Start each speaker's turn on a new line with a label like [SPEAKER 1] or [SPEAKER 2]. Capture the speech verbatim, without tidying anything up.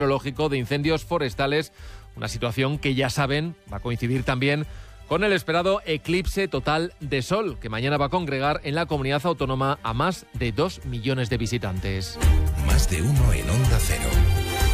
[SPEAKER 1] meteorológico de incendios forestales, una situación que ya saben va a coincidir también con el esperado eclipse total de sol, que mañana va a congregar en la comunidad autónoma a más de dos millones de visitantes.
[SPEAKER 2] Más de uno en Onda Cero.